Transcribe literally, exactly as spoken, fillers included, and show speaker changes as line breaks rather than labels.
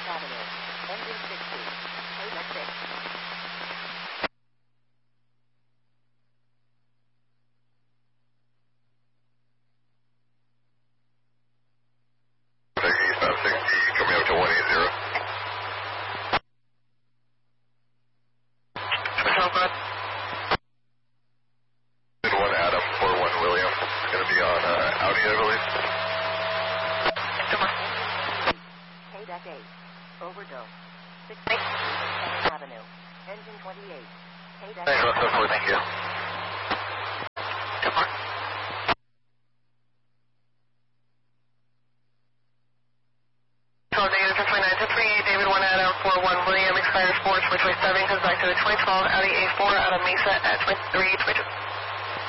Avenue. Engine sixty. K six.
Eastbound sixty, coming up to one eighty. one Adam, four one William. It's going to be on uh, Audi, I believe.
K eight. Overdose. sixty seventh Avenue. Engine twenty-eight. K eight.
Thanks, Russell, four, thank you.
twelve negative ten twenty-nine to three eight, David one Adam, four one William, expires four, switchway seven, comes back to the twenty twelve Audi A four out of Mesa at twenty-three twenty-two.